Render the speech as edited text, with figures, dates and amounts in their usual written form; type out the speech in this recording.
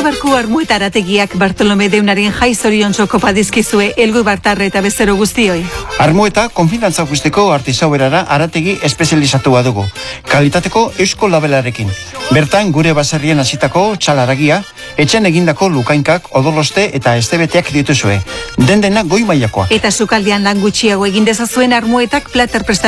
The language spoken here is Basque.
Eibarko Armueta arategiak Bartolome Deunaren jai zoriontxo kopa dizkizue Elgu Bartarre eta bezero guztioi. Armueta konfidantza guztiko artisauerara arategi espezializatua dugu, kalitateko eusko labelarekin. Bertan gure baserrien hasitako txalaragia, etxen egindako lukainkak, odoloste eta estebeteak dituzue. Dendena goi mailakoa. Eta sukaldean lan gutxiago egin dezazuen Armuetak plater prestatu